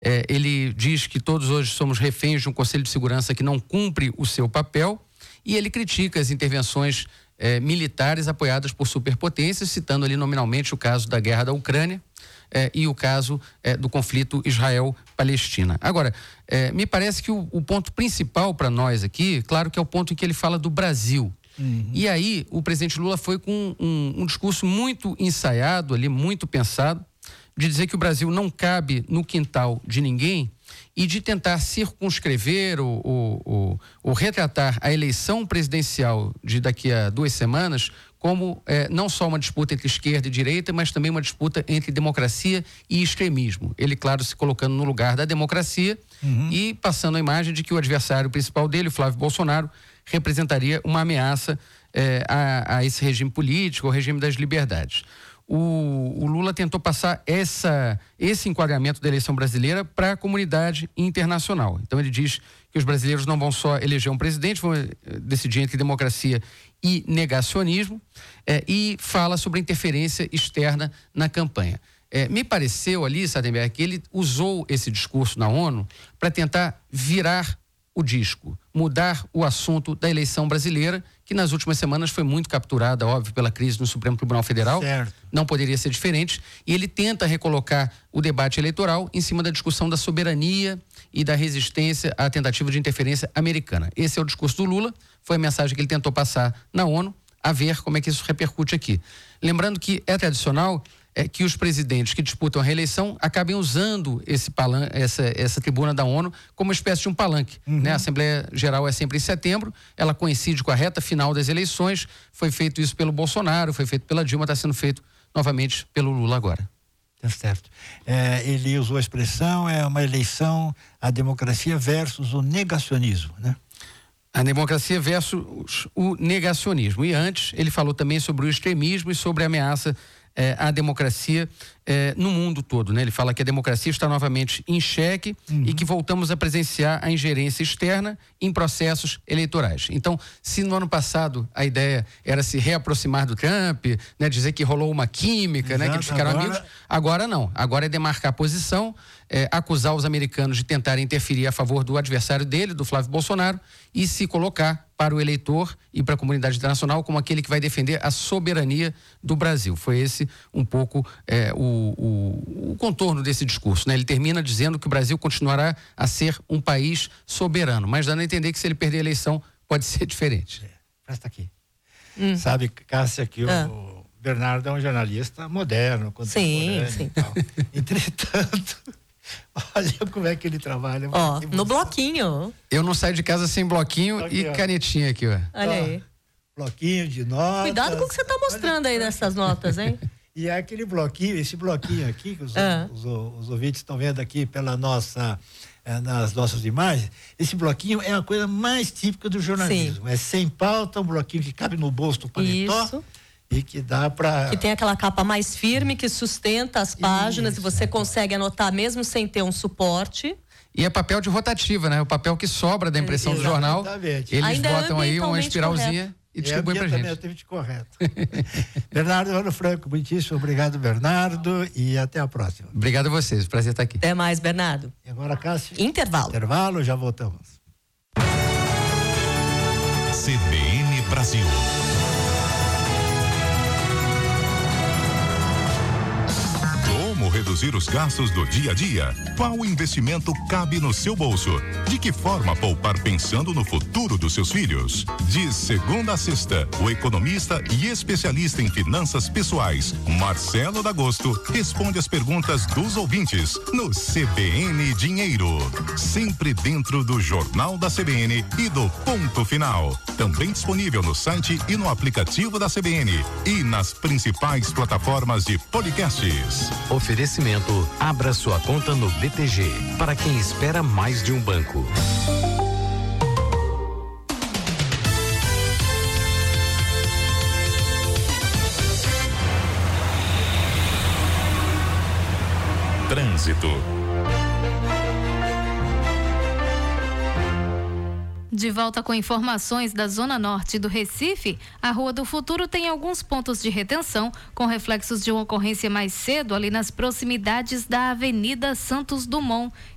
Ele diz que todos hoje somos reféns de um Conselho de Segurança que não cumpre o seu papel, e ele critica as intervenções militares apoiadas por superpotências, citando ali nominalmente o caso da guerra da Ucrânia e o caso do conflito Israel-Palestina. Agora, me parece que o ponto principal para nós aqui, claro que é o ponto em que ele fala do Brasil. E aí o presidente Lula foi com um discurso muito ensaiado ali, muito pensado, de dizer que o Brasil não cabe no quintal de ninguém e de tentar circunscrever ou retratar a eleição presidencial de daqui a 2 semanas como não só uma disputa entre esquerda e direita, mas também uma disputa entre democracia e extremismo. Ele, claro, se colocando no lugar da democracia e passando a imagem de que o adversário principal dele, o Flávio Bolsonaro, representaria uma ameaça a esse regime político, ao regime das liberdades. O Lula tentou passar esse enquadramento da eleição brasileira para a comunidade internacional. Então ele diz que os brasileiros não vão só eleger um presidente, vão decidir entre democracia e negacionismo, e fala sobre a interferência externa na campanha. Me pareceu ali, Sardenberg, que ele usou esse discurso na ONU para tentar virar o disco, mudar o assunto da eleição brasileira, que nas últimas semanas foi muito capturada, óbvio, pela crise no Supremo Tribunal Federal. Certo. Não poderia ser diferente. E ele tenta recolocar o debate eleitoral em cima da discussão da soberania e da resistência à tentativa de interferência americana. Esse é o discurso do Lula, foi a mensagem que ele tentou passar na ONU, a ver como é que isso repercute aqui. Lembrando que é tradicional que os presidentes que disputam a reeleição acabem usando essa tribuna da ONU como uma espécie de um palanque. A Assembleia Geral é sempre em setembro, ela coincide com a reta final das eleições, foi feito isso pelo Bolsonaro, foi feito pela Dilma, está sendo feito novamente pelo Lula agora. Tá certo. Ele usou a expressão, uma eleição, a democracia versus o negacionismo, né? A democracia versus o negacionismo. E antes, ele falou também sobre o extremismo e sobre a ameaça à democracia no mundo todo, né? Ele fala que a democracia está novamente em xeque e que voltamos a presenciar a ingerência externa em processos eleitorais. Então, se no ano passado a ideia era se reaproximar do Trump, né, dizer que rolou uma química, né, que eles ficaram amigos, agora não. Agora é demarcar a posição, acusar os americanos de tentarem interferir a favor do adversário dele, do Flávio Bolsonaro, e se colocar para o eleitor e para a comunidade internacional como aquele que vai defender a soberania do Brasil. Foi esse um pouco o contorno desse discurso, né? Ele termina dizendo que o Brasil continuará a ser um país soberano, mas dando a entender que se ele perder a eleição pode ser diferente. Presta aqui. Sabe, Cássia, que o Bernardo é um jornalista moderno, contemporâneo. Sim. E tal. Entretanto, olha como é que ele trabalha. No bloquinho. Eu não saio de casa sem bloquinho aqui, e canetinha aqui, ó. Olha aí. Bloquinho de notas. Cuidado com o que você está mostrando aí nessas notas, hein? E é aquele bloquinho, esse bloquinho aqui, que os ouvintes estão vendo aqui nas nossas imagens, esse bloquinho é a coisa mais típica do jornalismo. Sim. É sem pauta, um bloquinho que cabe no bolso do paletó. Isso. E que dá para... Que tem aquela capa mais firme, que sustenta as páginas, e você consegue anotar mesmo sem ter um suporte. E é papel de rotativa, né? O papel que sobra da impressão do jornal. Eles ainda botam aí uma espiralzinha correto. E distribuem pra gente. Exatamente correto. Bernardo Ano Franco, muitíssimo obrigado, Bernardo, e até a próxima. Obrigado a vocês, prazer estar aqui. Até mais, Bernardo. E agora, Cássio? Intervalo, já voltamos. CBN Brasil. Como reduzir os gastos do dia a dia? Qual investimento cabe no seu bolso? De que forma poupar pensando no futuro dos seus filhos? De segunda a sexta, o economista e especialista em finanças pessoais, Marcelo D'Agosto, responde as perguntas dos ouvintes no CBN Dinheiro. Sempre dentro do Jornal da CBN e do Ponto Final. Também disponível no site e no aplicativo da CBN e nas principais plataformas de podcasts. Oferecimento: abra sua conta no BTG, para quem espera mais de um banco. Trânsito. De volta com informações da Zona Norte do Recife, a Rua do Futuro tem alguns pontos de retenção, com reflexos de uma ocorrência mais cedo ali nas proximidades da Avenida Santos Dumont.